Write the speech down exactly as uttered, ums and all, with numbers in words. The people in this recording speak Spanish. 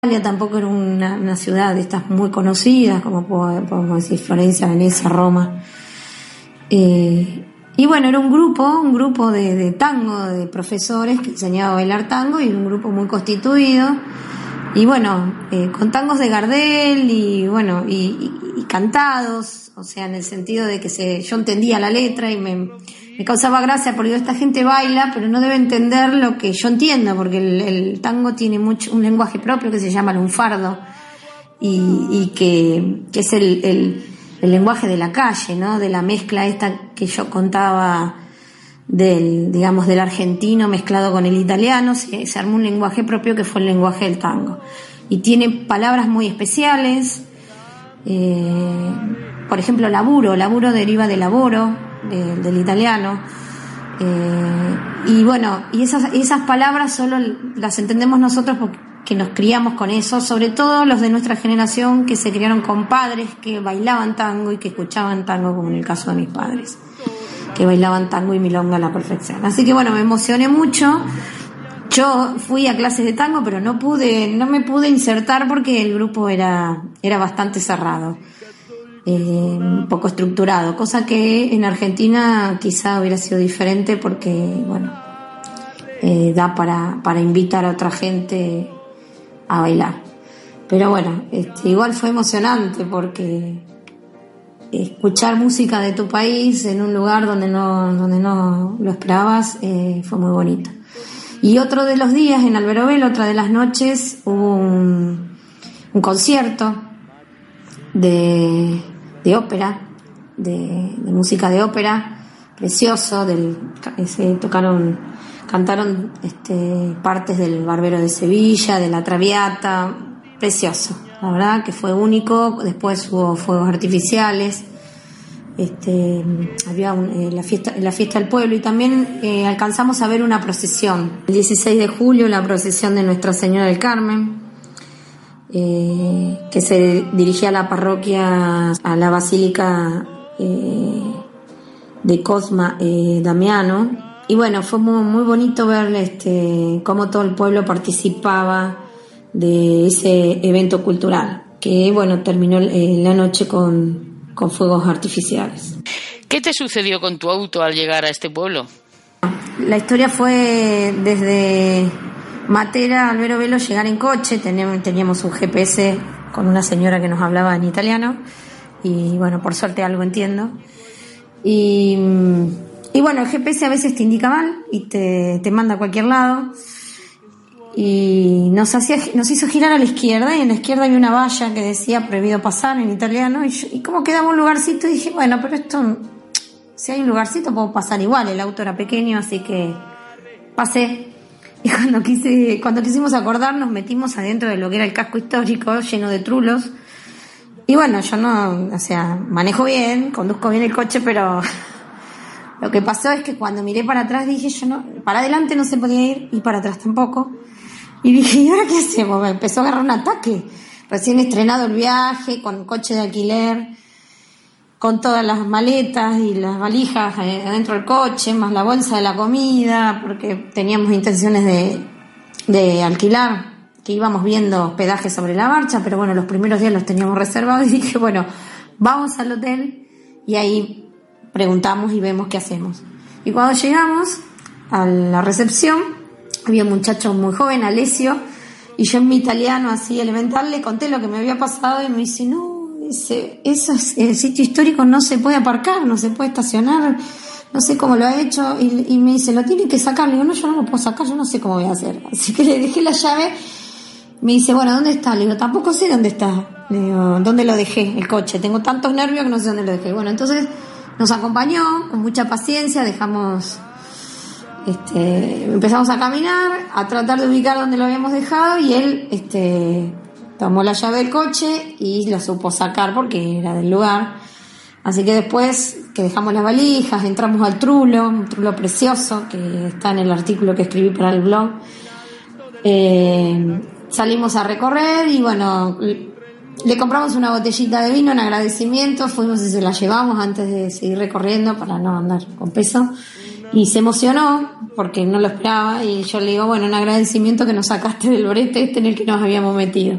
Tampoco era una, una ciudad de estas muy conocidas, como podemos decir Florencia, Venecia, Roma. Eh, y bueno, era un grupo, un grupo de, de tango, de profesores que enseñaba a bailar tango, y un grupo muy constituido. Y bueno, eh, con tangos de Gardel y bueno, y, y, y cantados, o sea, en el sentido de que se, yo entendía la letra y me, me causaba gracia, porque esta gente baila, pero no debe entender lo que yo entiendo, porque el, el tango tiene mucho, un lenguaje propio que se llama lunfardo, y, y que, que es el, el, el lenguaje de la calle, ¿no? De la mezcla esta que yo contaba del, digamos, del argentino mezclado con el italiano, se, se armó un lenguaje propio que fue el lenguaje del tango. Y tiene palabras muy especiales, eh, por ejemplo, laburo, laburo deriva de laboro, de, del italiano, eh, y bueno, y esas, esas palabras solo las entendemos nosotros porque nos criamos con eso, sobre todo los de nuestra generación que se criaron con padres que bailaban tango y que escuchaban tango, como en el caso de mis padres, que bailaban tango y milonga a la perfección. Así que bueno, me emocioné mucho. Yo fui a clases de tango, pero no pude, no me pude insertar porque el grupo era, era bastante cerrado, eh, un poco estructurado, cosa que en Argentina quizá hubiera sido diferente porque, bueno, eh, da para, para invitar a otra gente a bailar. Pero bueno, este, igual fue emocionante porque escuchar música de tu país en un lugar donde no, donde no lo esperabas, eh, fue muy bonito. Y otro de los días en Alberobel, otra de las noches, hubo un, un concierto de, de ópera, de, de música de ópera, precioso, del, se tocaron, cantaron este, partes del Barbero de Sevilla, de la Traviata, precioso, la verdad que fue único. Después hubo fuegos artificiales, este, había un, eh, la fiesta, la fiesta del pueblo, y también eh, alcanzamos a ver una procesión. El dieciséis de julio, la procesión de Nuestra Señora del Carmen, eh, que se dirigía a la parroquia, a la Basílica eh, de Cosma eh, Damiano. Y bueno, fue muy, muy bonito ver este, cómo todo el pueblo participaba de ese evento cultural, que bueno, terminó eh, la noche con con fuegos artificiales. ¿Qué te sucedió con tu auto al llegar a este pueblo? La historia fue desde Matera a Alberobel llegar en coche. Teníamos, teníamos un G P S con una señora que nos hablaba en italiano, y bueno, por suerte algo entiendo. Y, y bueno, el G P S a veces te indica mal y te, te manda a cualquier lado. Y nos hacía, nos hizo girar a la izquierda, y en la izquierda había una valla que decía prohibido pasar en italiano, y, yo, y como quedaba un lugarcito, y dije, bueno, pero esto, si hay un lugarcito puedo pasar igual. El auto era pequeño, así que pasé. Y cuando quise, cuando quisimos acordar, nos metimos adentro de lo que era el casco histórico, lleno de trulos. Y bueno, yo no, o sea, manejo bien, conduzco bien el coche, pero lo que pasó es que cuando miré para atrás dije, yo no, para adelante no se podía ir y para atrás tampoco. Y dije, ¿y ahora qué hacemos? Me empezó a agarrar un ataque. Recién estrenado el viaje, con coche de alquiler, con todas las maletas y las valijas adentro del coche, más la bolsa de la comida, porque teníamos intenciones de, de alquilar, que íbamos viendo hospedaje sobre la marcha, pero bueno, los primeros días los teníamos reservados, y dije, bueno, vamos al hotel y ahí preguntamos y vemos qué hacemos. Y cuando llegamos a la recepción, había un muchacho muy joven, Alessio, y yo en mi italiano así elemental le conté lo que me había pasado, y me dice, no, dice, eso es, el sitio histórico no se puede aparcar, no se puede estacionar, no sé cómo lo ha hecho, y, y me dice, lo tiene que sacar. Le digo, no, yo no lo puedo sacar, yo no sé cómo voy a hacer. Así que le dejé la llave. Me dice, bueno, ¿dónde está? Le digo, tampoco sé dónde está. Le digo, ¿dónde lo dejé? El coche. Tengo tantos nervios que no sé dónde lo dejé. Bueno, entonces nos acompañó con mucha paciencia, dejamos, este, empezamos a caminar, a tratar de ubicar dónde lo habíamos dejado, y él, este, tomó la llave del coche y lo supo sacar porque era del lugar. Así que después que dejamos las valijas, entramos al trulo, un trulo precioso que está en el artículo que escribí para el blog. Eh, salimos a recorrer y bueno, le compramos una botellita de vino en agradecimiento, fuimos y se la llevamos antes de seguir recorriendo para no andar con peso, y se emocionó porque no lo esperaba, y yo le digo, bueno, en agradecimiento que nos sacaste del brete este en el que nos habíamos metido.